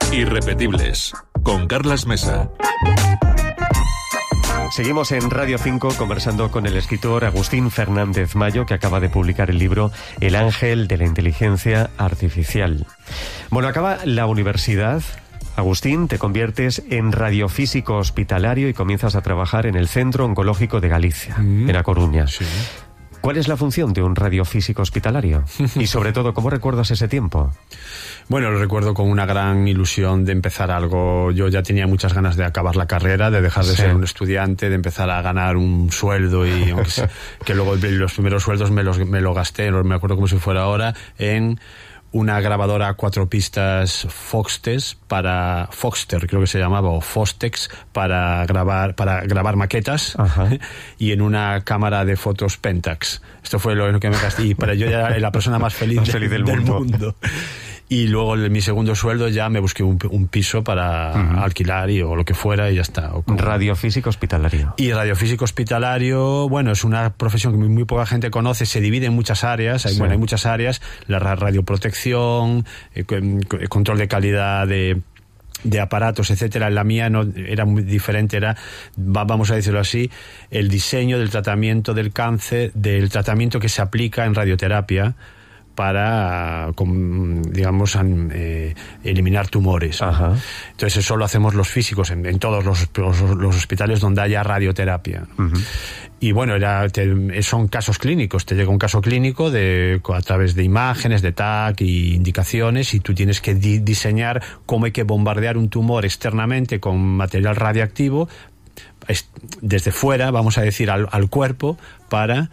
Irrepetibles, con Carlas Mesa. Seguimos en Radio 5 conversando con el escritor Agustín Fernández Mayo, que acaba de publicar el libro El ángel de la inteligencia artificial. Bueno, acaba la universidad, Agustín, te conviertes en radiofísico hospitalario y comienzas a trabajar en el Centro Oncológico de Galicia, en A Coruña. Sí. ¿Cuál es la función de un radiofísico hospitalario? Y sobre todo, ¿cómo recuerdas ese tiempo? Bueno, lo recuerdo con una gran ilusión de empezar algo. Yo ya tenía muchas ganas de acabar la carrera, de dejar de ser un estudiante, de empezar a ganar un sueldo y aunque sea, que luego los primeros sueldos me lo gasté, me acuerdo como si fuera ahora, en una grabadora a 4 pistas Foxter, creo que se llamaba, o Fostex, para grabar maquetas. Ajá. Y en una cámara de fotos Pentax. Esto fue lo que me gasté, y para yo ya era la persona más feliz del mundo. Y luego en mi segundo sueldo ya me busqué un piso para alquilar o lo que fuera y ya está. Radiofísico hospitalario. Y radiofísico hospitalario, bueno, es una profesión que muy poca gente conoce, se divide en muchas áreas. Hay muchas áreas, la radioprotección, control de calidad de aparatos, etcétera. La mía no era muy diferente, era, vamos a decirlo así, el diseño del tratamiento del cáncer, del tratamiento que se aplica en radioterapia para, digamos, eliminar tumores. Ajá. Entonces eso lo hacemos los físicos en todos los hospitales donde haya radioterapia. Y bueno, son casos clínicos. Te llega un caso clínico a través de imágenes, de TAC y indicaciones, y tú tienes que diseñar cómo hay que bombardear un tumor externamente con material radiactivo desde fuera, vamos a decir, al cuerpo, para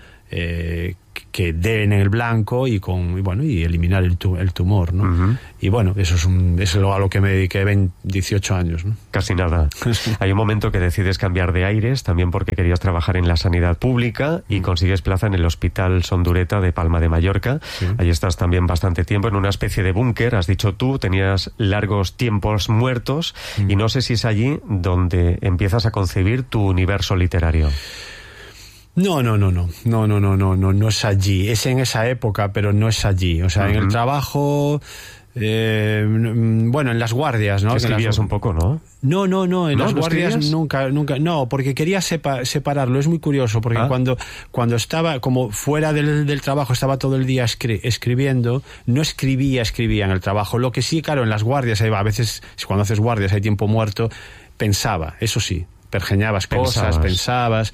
que dé en el blanco y eliminar el tumor, ¿no? Y bueno, eso es a lo que me dediqué 18 años, ¿no? Casi nada. Hay un momento que decides cambiar de aires, también porque querías trabajar en la sanidad pública, y consigues plaza en el Hospital Sondureta de Palma de Mallorca. Sí. Ahí estás también bastante tiempo, en una especie de búnker, has dicho tú, tenías largos tiempos muertos, y no sé si es allí donde empiezas a concebir tu universo literario. No es allí. Es en esa época, pero no es allí. O sea, en el trabajo, en las guardias, ¿no? Escribías un poco, ¿no? No, en las guardias nunca, no, porque quería separarlo. Es muy curioso, porque cuando estaba como fuera del trabajo, estaba todo el día escribiendo, no escribía en el trabajo. Lo que sí, claro, en las guardias, a veces cuando haces guardias hay tiempo muerto, pensaba, eso sí, pergeñabas cosas, pensabas.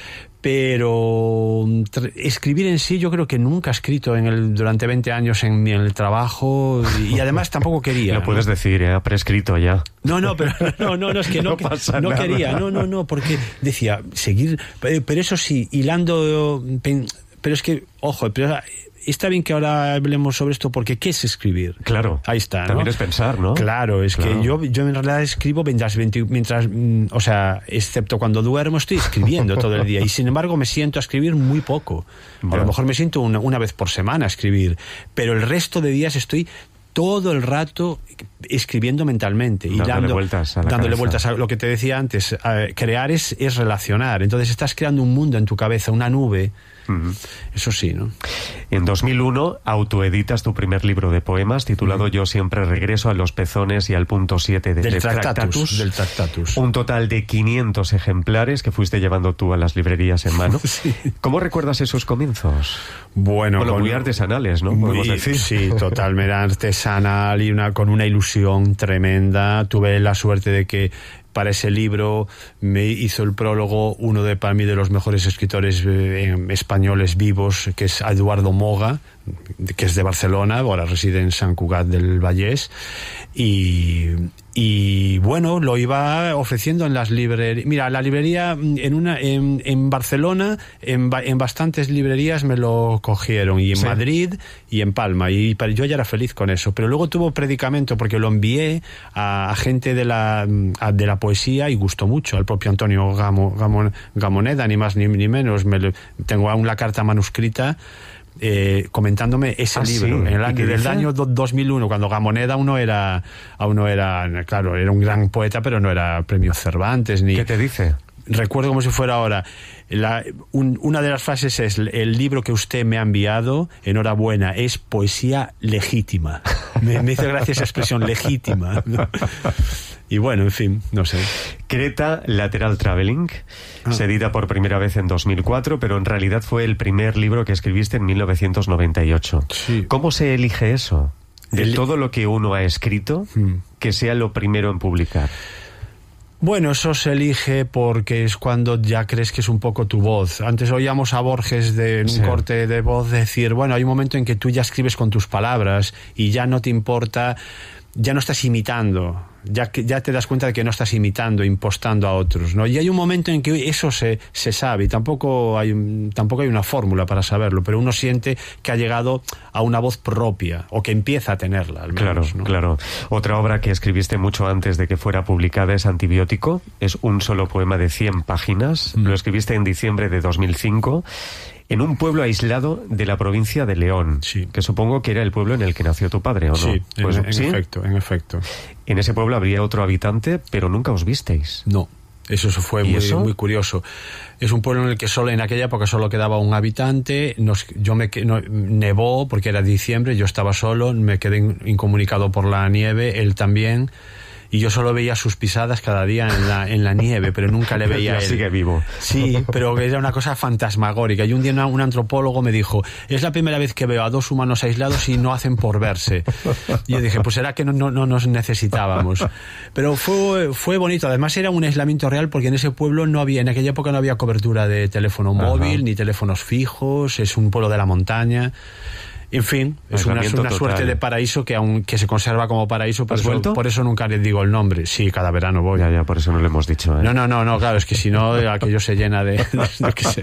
Pero escribir en sí, yo creo que nunca he escrito durante 20 años en el trabajo, y además tampoco quería. Lo puedes decir, ha prescrito ya. Pero es que no quería, porque decía, seguir, pero eso sí, hilando, pero es que, ojo, pero está bien que ahora hablemos sobre esto, porque ¿qué es escribir? Claro. Ahí está, ¿no? También es pensar, ¿no? Claro, que yo en realidad escribo mientras, o sea, excepto cuando duermo, estoy escribiendo todo el día, y sin embargo me siento a escribir muy poco. A lo mejor me siento una vez por semana a escribir, pero el resto de días estoy todo el rato escribiendo mentalmente y dándole vueltas a lo que te decía antes. Crear es relacionar. Entonces estás creando un mundo en tu cabeza, una nube. Eso sí, ¿no? En 2001 autoeditas tu primer libro de poemas titulado Yo siempre regreso a los pezones y al punto 7 del Tractatus. Un total de 500 ejemplares que fuiste llevando tú a las librerías en mano. Sí. ¿Cómo recuerdas esos comienzos? Bueno, muy artesanales, ¿no? Podemos decir. Sí, totalmente artesanal y con una ilusión tremenda. Tuve la suerte de que para ese libro me hizo el prólogo para mí de los mejores escritores españoles vivos, que es Eduardo Moga, que es de Barcelona, ahora reside en Sant Cugat del Vallès, y bueno, lo iba ofreciendo en las librerías. Mira, la librería en Barcelona, en bastantes librerías me lo cogieron, y en Madrid y en Palma, y yo ya era feliz con eso. Pero luego tuvo predicamento, porque lo envié a gente de la poesía, y gustó mucho al propio Antonio Gamoneda, ni más ni menos. Tengo aún la carta manuscrita comentándome ese libro, ¿sí? En el año 2001, cuando Gamoneda aún no era, claro, era un gran poeta, pero no era premio Cervantes ni. ¿Qué te dice? recuerdo como si fuera ahora. Una de las frases es: el libro que usted me ha enviado, enhorabuena, es poesía legítima. Me hizo gracia esa expresión, legítima, ¿no? Y bueno, en fin, no sé. Creta Lateral Traveling se edita por primera vez en 2004, pero en realidad fue el primer libro que escribiste en 1998. Sí. ¿Cómo se elige eso? De todo lo que uno ha escrito, que sea lo primero en publicar. Bueno, eso se elige porque es cuando ya crees que es un poco tu voz. Antes oíamos a Borges de un corte de voz decir, bueno, hay un momento en que tú ya escribes con tus palabras y ya no te importa, ya no estás imitando, ya te das cuenta de que no estás imitando, impostando a otros, ¿no? Y hay un momento en que eso se sabe, y tampoco hay una fórmula para saberlo, pero uno siente que ha llegado a una voz propia, o que empieza a tenerla, al menos, claro, ¿no? Claro. Otra obra que escribiste mucho antes de que fuera publicada es Antibiótico. Es un solo poema de 100 páginas. Lo escribiste en diciembre de 2005. En un pueblo aislado de la provincia de León, que supongo que era el pueblo en el que nació tu padre, ¿o no? Sí, pues, en efecto. En ese pueblo habría otro habitante, pero nunca os visteis. No, eso fue muy curioso. Es un pueblo en el que en aquella época solo quedaba un habitante. Nevó porque era diciembre, yo estaba solo, me quedé incomunicado por la nieve, él también. Y yo solo veía sus pisadas cada día en la nieve, pero nunca le veía a él. Sigue vivo. Sí, pero era una cosa fantasmagórica. Y un día un antropólogo me dijo, es la primera vez que veo a dos humanos aislados y no hacen por verse. Y yo dije, pues será que no nos necesitábamos. Pero fue bonito. Además era un aislamiento real porque en ese pueblo en aquella época no había cobertura de teléfono móvil, ni teléfonos fijos. Es un pueblo de la montaña. En fin, es una suerte de paraíso que se conserva como paraíso. Por eso nunca les digo el nombre. Sí, cada verano voy. Ya, por eso no lo hemos dicho, ¿eh? No, claro, es que si no, aquello se llena de qué sé.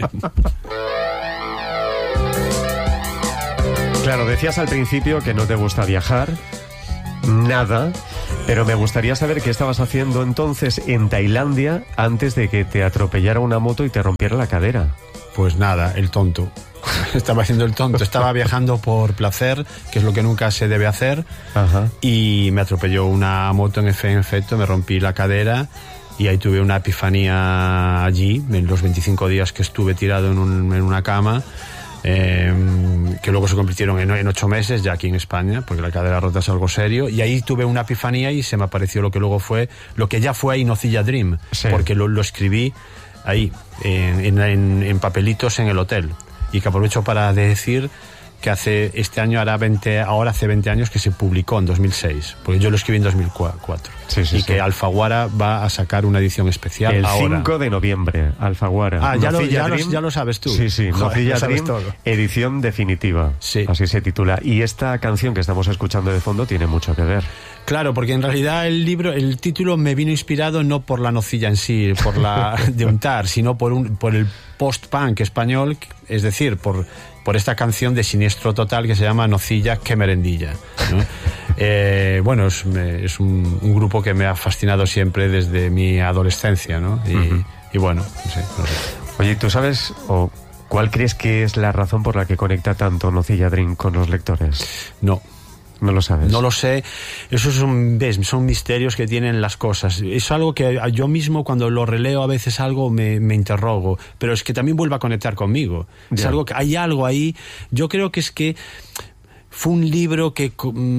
Claro, decías al principio que no te gusta viajar, nada, pero me gustaría saber qué estabas haciendo entonces en Tailandia antes de que te atropellara una moto y te rompiera la cadera. Pues nada, el tonto. Estaba haciendo el tonto, estaba viajando por placer, que es lo que nunca se debe hacer. Ajá. Y me atropelló una moto en efecto, me rompí la cadera y ahí tuve una epifanía allí, en los 25 días que estuve tirado en una cama, que luego se convirtieron en 8 meses ya aquí en España, porque la cadera rota es algo serio, y ahí tuve una epifanía y se me apareció lo que ya fue ahí Nocilla Dream, porque lo escribí ahí, en papelitos en el hotel. Y que aprovecho para decir que hace 20 años que se publicó en 2006, porque yo lo escribí en 2004. Que Alfaguara va a sacar una edición especial el ahora. 5 de noviembre, Alfaguara. Ya lo sabes tú. Sí, Nocilla Dream, edición definitiva. Sí. Así se titula. Y esta canción que estamos escuchando de fondo tiene mucho que ver. Claro, porque en realidad el título me vino inspirado no por la nocilla en sí, por la de untar, sino por el post-punk español, es decir, por esta canción de Siniestro Total que se llama Nocilla, qué merendilla, ¿no? Bueno, es un grupo que me ha fascinado siempre desde mi adolescencia, ¿no? Y bueno, no sé. Oye, ¿tú sabes o cuál crees que es la razón por la que conecta tanto Nocilla Dream con los lectores? No lo sabes. No lo sé. Eso son misterios que tienen las cosas. Es algo que yo mismo cuando lo releo a veces algo me interrogo, pero es que también vuelve a conectar conmigo. Es algo que hay algo ahí. Yo creo que es que fue un libro que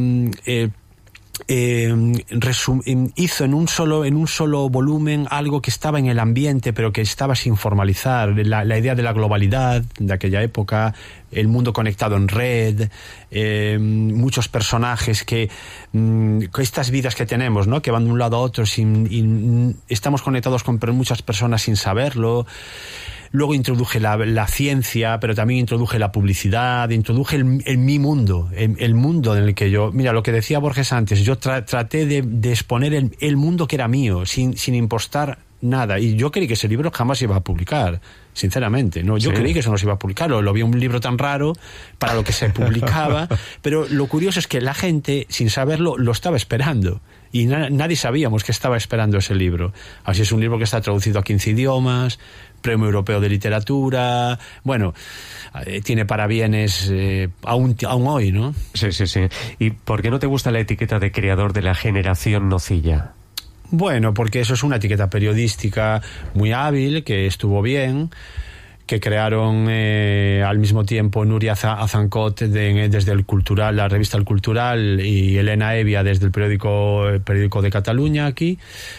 hizo en un solo volumen algo que estaba en el ambiente pero que estaba sin formalizar, la idea de la globalidad de aquella época, el mundo conectado en red, muchos personajes que estas vidas que tenemos, ¿no? Que van de un lado a otro y estamos conectados con muchas personas sin saberlo. Luego introduje la ciencia, pero también introduje la publicidad, introduje mi mundo, el mundo en el que yo... Mira, lo que decía Borges antes, yo traté de exponer el mundo que era mío, sin impostar nada. Y yo creí que ese libro jamás se iba a publicar, sinceramente, ¿no? Yo creí que eso no se iba a publicar, lo vi un libro tan raro para lo que se publicaba, pero lo curioso es que la gente, sin saberlo, lo estaba esperando. Y nadie sabíamos que estaba esperando ese libro. Así es un libro que está traducido a 15 idiomas, Premio Europeo de Literatura, bueno, tiene parabienes aún hoy, ¿no? Sí. ¿Y por qué no te gusta la etiqueta de creador de la generación Nocilla? Bueno, porque eso es una etiqueta periodística muy hábil, que estuvo bien, que crearon al mismo tiempo Nuria Azancot desde el Cultural, la revista El Cultural, y Elena Evia desde el periódico de Cataluña aquí,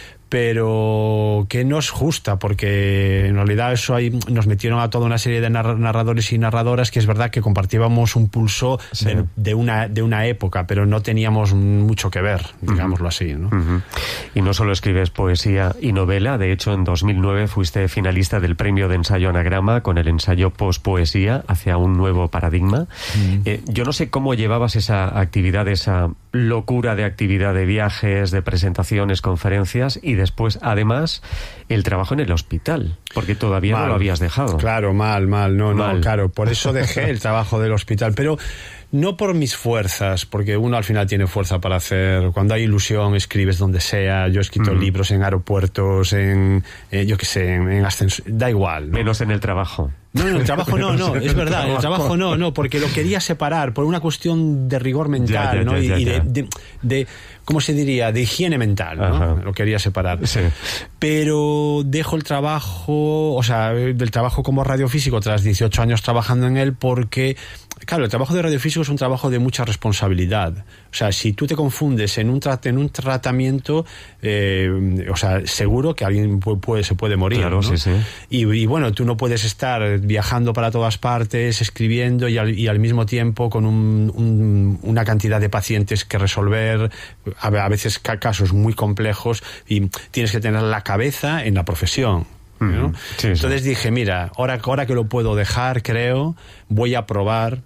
pero que no es justa, porque en realidad eso ahí nos metieron a toda una serie de narradores y narradoras que es verdad que compartíamos un pulso de una época, pero no teníamos mucho que ver, digámoslo así, ¿no? Y no solo escribes poesía y novela, de hecho en 2009 fuiste finalista del premio de ensayo Anagrama con el ensayo Pospoesía hacia un nuevo paradigma. Yo no sé cómo llevabas esa actividad, esa locura de actividad, de viajes, de presentaciones, conferencias, y después, además, el trabajo en el hospital, porque todavía no lo habías dejado. Claro, mal, claro, por eso dejé el trabajo del hospital, pero no por mis fuerzas, porque uno al final tiene fuerza para hacer, cuando hay ilusión escribes donde sea. Yo he escrito libros en aeropuertos, yo qué sé, en ascensor, da igual, ¿no? Menos en el trabajo. No, el trabajo no, es verdad, el trabajo no, porque lo quería separar por una cuestión de rigor mental, ¿no? Y de ¿cómo se diría? De higiene mental, ¿no? Lo quería separar. Sí. Pero dejo el trabajo, o sea, del trabajo como radiofísico tras 18 años trabajando en él, porque, claro, el trabajo de radiofísico es un trabajo de mucha responsabilidad. O sea, si tú te confundes en un tratamiento, o sea, seguro que alguien se puede morir, claro, ¿no? Sí. Y bueno, tú no puedes estar viajando para todas partes, escribiendo y al mismo tiempo con una cantidad de pacientes que resolver, a veces casos muy complejos, y tienes que tener la cabeza en la profesión, ¿no? Sí. Entonces dije, mira, ahora que lo puedo dejar, creo, voy a probar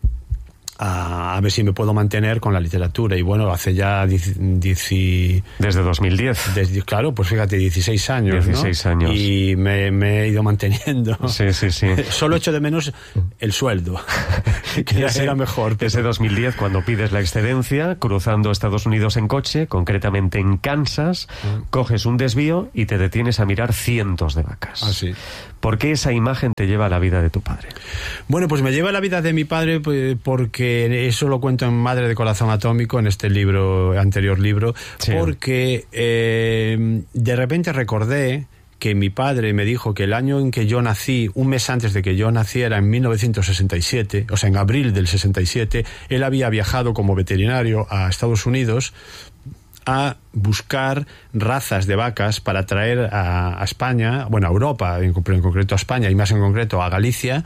a ver si me puedo mantener con la literatura. Y bueno, hace ya desde 2010. Claro, pues fíjate, 16 años, 16 ¿no? años. Y me he ido manteniendo. Sí. Solo echo de menos el sueldo, que era mejor. Pero... Ese 2010, cuando pides la excedencia, cruzando Estados Unidos en coche, concretamente en Kansas, coges un desvío y te detienes a mirar cientos de vacas. Ah, sí. ¿Por qué esa imagen te lleva a la vida de tu padre? Bueno, pues me lleva a la vida de mi padre porque eso lo cuento en Madre de Corazón Atómico, en este anterior libro, sí. Porque de repente recordé que mi padre me dijo que el año en que yo nací, un mes antes de que yo naciera, en 1967, o sea, en abril del 67, él había viajado como veterinario a Estados Unidos a buscar razas de vacas para traer a España, bueno, a Europa, en concreto a España, y más en concreto a Galicia,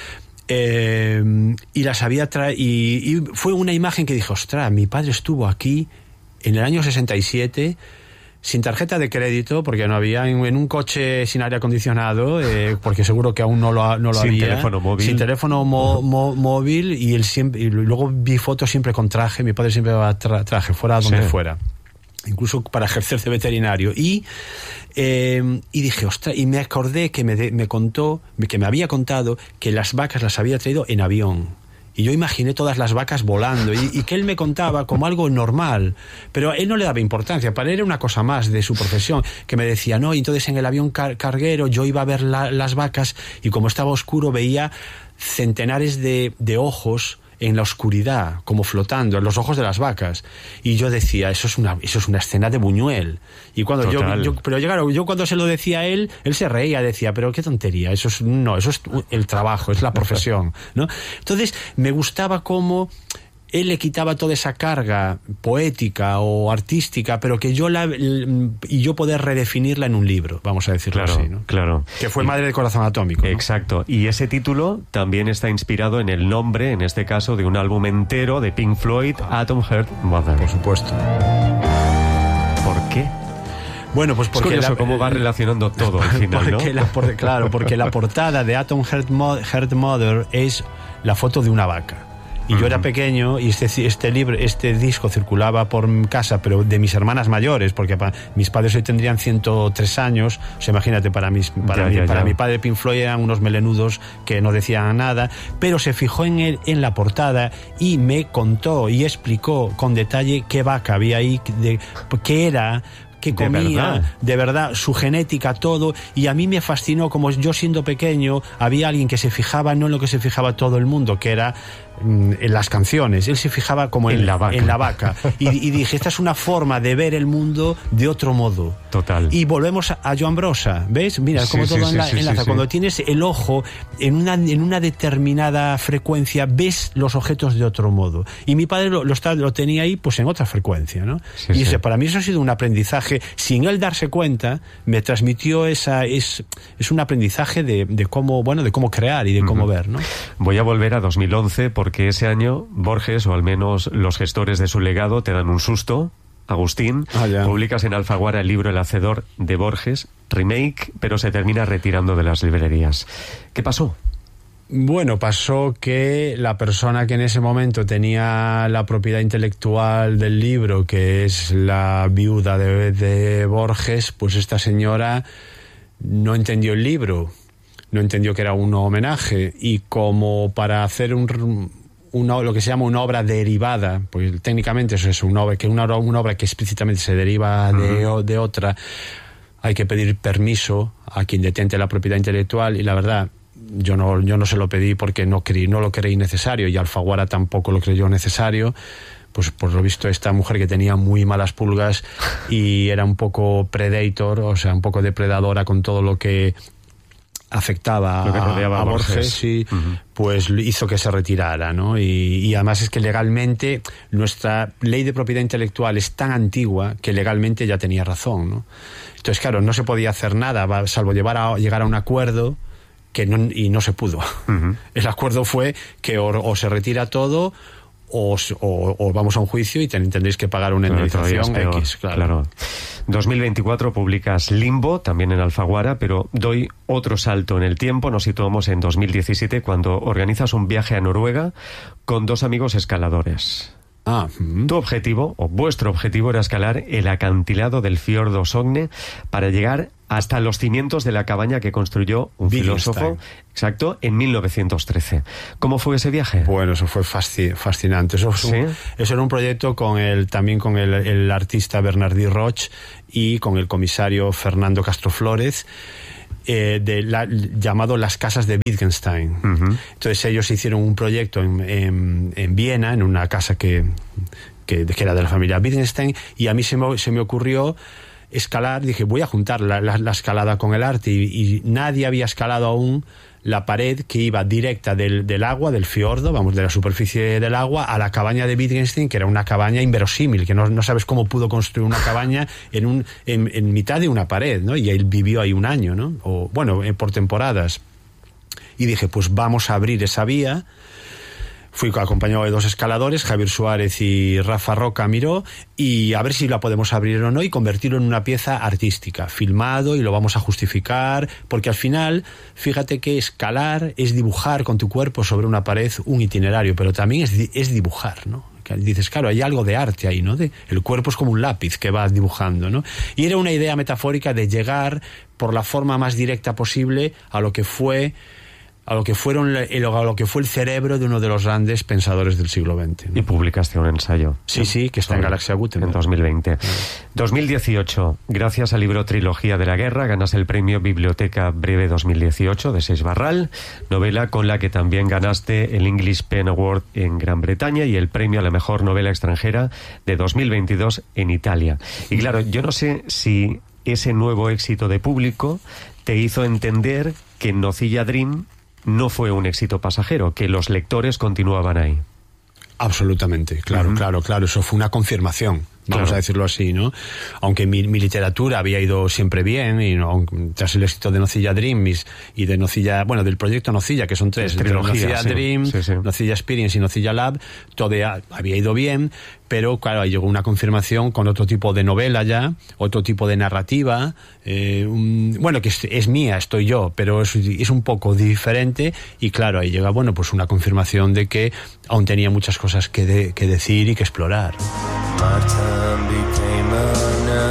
y las había traído, y fue una imagen que dije, ostras, mi padre estuvo aquí en el año 67 sin tarjeta de crédito, porque no había, en un coche sin aire acondicionado, porque seguro que aún no lo había. Teléfono móvil. Sin teléfono móvil, y él siempre, y luego vi fotos siempre con traje. Mi padre siempre va traje, fuera donde fuera, incluso para ejercer de veterinario. Y dije, ostras, y me acordé que me había contado que las vacas las había traído en avión. Y yo imaginé todas las vacas volando, y que él me contaba como algo normal, pero él no le daba importancia. Para él era una cosa más de su profesión, que me decía, no, y entonces en el avión carguero yo iba a ver las vacas, y como estaba oscuro veía centenares de ojos en la oscuridad, como flotando, en los ojos de las vacas. Y yo decía, eso es una escena de Buñuel. Y cuando yo cuando se lo decía a él se reía, decía, pero qué tontería, eso es el trabajo, es la profesión, ¿no? Entonces me gustaba cómo él le quitaba toda esa carga poética o artística, pero que yo poder redefinirla en un libro, vamos a decirlo así, ¿no? Claro. Que fue Madre de Corazón Atómico, ¿no? Exacto. Y ese título también está inspirado en el nombre, en este caso, de un álbum entero de Pink Floyd, Atom Heart Mother. Por supuesto. ¿Por qué? Bueno, pues porque... Es curioso cómo va relacionando todo al final, ¿no? Porque la portada de Atom Heart Mother es la foto de una vaca. Y yo era pequeño, y este disco circulaba por casa, pero de mis hermanas mayores, porque mis padres hoy tendrían 103 años. O sea, imagínate, para mi padre Pink Floyd eran unos melenudos que no decían nada, pero se fijó en la portada y me contó y explicó con detalle qué vaca había ahí, qué que comía, de verdad, su genética, todo, y a mí me fascinó, como yo siendo pequeño, había alguien que se fijaba no en lo que se fijaba todo el mundo, que era en las canciones. Él se fijaba como en la vaca. Y dije, esta es una forma de ver el mundo de otro modo. Total. Y volvemos a Joan Brossa, ¿ves? Mira, como todo enlaza. Cuando tienes el ojo en una determinada frecuencia, ves los objetos de otro modo. Y mi padre lo tenía ahí, pues en otra frecuencia, ¿no? Y para mí eso ha sido un aprendizaje. Sin él darse cuenta, me transmitió es un aprendizaje de cómo crear y de cómo ver, ¿no? Voy a volver a 2011 porque ese año Borges, o al menos los gestores de su legado, te dan un susto. Agustín, publicas en Alfaguara el libro El Hacedor de Borges, remake, pero se termina retirando de las librerías. ¿Qué pasó? Bueno, pasó que la persona que en ese momento tenía la propiedad intelectual del libro, que es la viuda de Borges, pues esta señora no entendió el libro, no entendió que era un homenaje, y como para hacer lo que se llama una obra derivada, pues técnicamente eso es una obra que explícitamente se deriva de otra, hay que pedir permiso a quien detente la propiedad intelectual, y la verdad, yo no se lo pedí porque no lo creí necesario, y Alfaguara tampoco lo creyó necesario. Pues por lo visto esta mujer, que tenía muy malas pulgas y era un poco predator, o sea, un poco depredadora con todo lo que afectaba a Borges, pues hizo que se retirara, ¿no? Y además es que legalmente nuestra ley de propiedad intelectual es tan antigua que legalmente ya tenía razón, ¿no? Entonces, claro, no se podía hacer nada salvo llegar a un acuerdo y no se pudo. El acuerdo fue que o se retira todo o vamos a un juicio y tendréis que pagar una indemnización X. Claro. 2024 publicas Limbo, también en Alfaguara, pero doy otro salto en el tiempo. Nos situamos en 2017, cuando organizas un viaje a Noruega con dos amigos escaladores. Tu objetivo, o vuestro objetivo, era escalar el acantilado del fiordo Sogne para llegar hasta los cimientos de la cabaña que construyó un filósofo, exacto, en 1913. ¿Cómo fue ese viaje? Bueno, eso fue fascinante. Eso era un proyecto también con el artista Bernardí Roch y con el comisario Fernando Castro Flórez, llamado Las Casas de Wittgenstein. Entonces ellos hicieron un proyecto en Viena, en una casa que era de la familia Wittgenstein, y a mí se me ocurrió escalar. Dije, voy a juntar la escalada con el arte, y nadie había escalado aún la pared que iba directa del agua, del fiordo, de la superficie del agua, a la cabaña de Wittgenstein, que era una cabaña inverosímil, que no sabes cómo pudo construir una cabaña en mitad de una pared, ¿no? Y él vivió ahí un año, ¿no? Por temporadas. Y dije, pues vamos a abrir esa vía. Fui acompañado de dos escaladores, Javier Suárez y Rafa Roca Miró, y a ver si la podemos abrir o no y convertirlo en una pieza artística, filmado, y lo vamos a justificar, porque al final, fíjate que escalar es dibujar con tu cuerpo sobre una pared un itinerario, pero también es dibujar, ¿no? Dices, claro, hay algo de arte ahí, ¿no? El cuerpo es como un lápiz que vas dibujando, ¿no? Y era una idea metafórica de llegar por la forma más directa posible a lo que fue el cerebro de uno de los grandes pensadores del siglo XX, ¿no? Y publicaste un ensayo. Sí, que está en Galaxia Gutenberg. En 2020. 2018, gracias al libro Trilogía de la Guerra, ganas el premio Biblioteca Breve 2018 de Seix Barral, novela con la que también ganaste el English Pen Award en Gran Bretaña y el premio a la mejor novela extranjera de 2022 en Italia. Y claro, yo no sé si ese nuevo éxito de público te hizo entender que Nocilla Dream no fue un éxito pasajero, que los lectores continuaban ahí. Absolutamente, claro. Eso fue una confirmación, vamos a decirlo así, ¿no? Aunque mi literatura había ido siempre bien, y tras el éxito de Nocilla Dream y de Nocilla, del proyecto Nocilla, que son tres, Nocilla Dream, Nocilla Experience y Nocilla Lab, todo había ido bien, pero claro, ahí llegó una confirmación con otro tipo de novela ya, otro tipo de narrativa, que es mía, estoy yo, pero es un poco diferente, y claro, ahí llega, pues una confirmación de que aún tenía muchas cosas que decir y que explorar.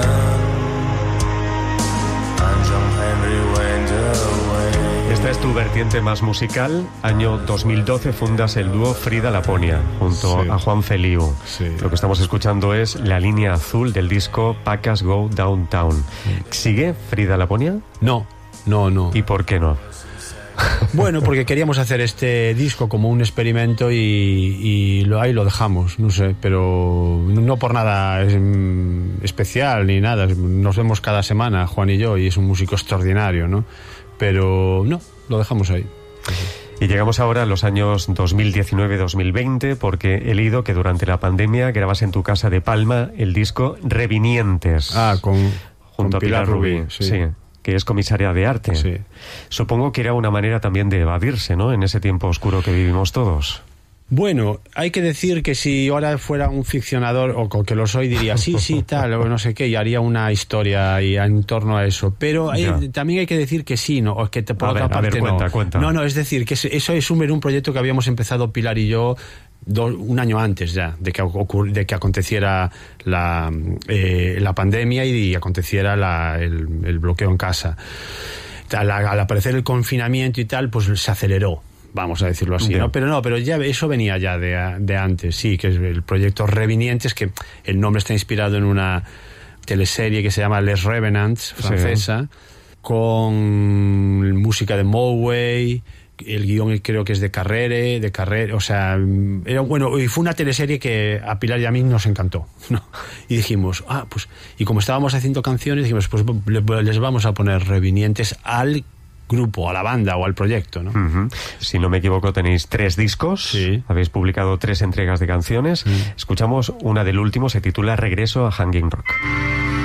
Esta es tu vertiente vertiente más musical, año 2012 fundas el dúo Frida Laponia junto a Juan Feliu. Sí. Lo que estamos escuchando es La línea azul del disco Pacas Go Downtown. ¿Sigue Frida Laponia? No. ¿Y por qué no? Bueno, porque queríamos hacer este disco como un experimento y ahí lo dejamos, no sé, pero no por nada especial ni nada. Nos vemos cada semana, Juan y yo, y es un músico extraordinario, ¿no? Pero no, lo dejamos ahí. Y llegamos ahora a los años 2019-2020, porque he leído que durante la pandemia grabas en tu casa de Palma el disco Revinientes. Junto a Pilar Rubí. Sí. Que es comisaria de arte. Sí. Supongo que era una manera también de evadirse, ¿no?, en ese tiempo oscuro que vivimos todos. Bueno, hay que decir que si ahora fuera un ficcionador, o que lo soy, diría sí, tal, o no sé qué, y haría una historia en torno a eso. Pero también hay que decir que sí, ¿no? O que por otra parte no. Cuenta. No, es decir, que eso es un proyecto que habíamos empezado Pilar y yo un año antes ya de que aconteciera la pandemia y aconteciera el bloqueo en casa. Al aparecer el confinamiento y tal, pues se aceleró, vamos a decirlo así, ¿no? Pero ya eso venía ya de antes, sí, que es el proyecto Revinientes, que el nombre está inspirado en una teleserie que se llama Les Revenants, francesa, con música de Moway. El guión creo que es de Carrere, o sea, era bueno, y fue una teleserie que a Pilar y a mí nos encantó, ¿no? Y dijimos, pues, y como estábamos haciendo canciones, dijimos, pues les vamos a poner Revinientes al grupo, a la banda o al proyecto, ¿no? Uh-huh. Si no me equivoco, tenéis 3 discos, habéis publicado 3 entregas de canciones. Escuchamos una del último, se titula Regreso a Hanging Rock.